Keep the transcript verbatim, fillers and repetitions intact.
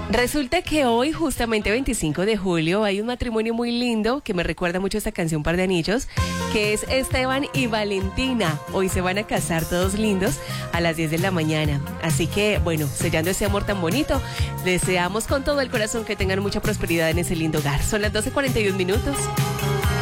Resulta que hoy, justamente veinticinco de julio, hay un matrimonio muy lindo que me recuerda mucho a esta canción Par de Anillos, que es Esteban y Valentina. Hoy se van a casar todos lindos a las diez de la mañana. Así que, bueno, sellando ese amor tan bonito, deseamos con todo el corazón que tengan mucha prosperidad en ese lindo hogar. Son las doce cuarenta y un minutos.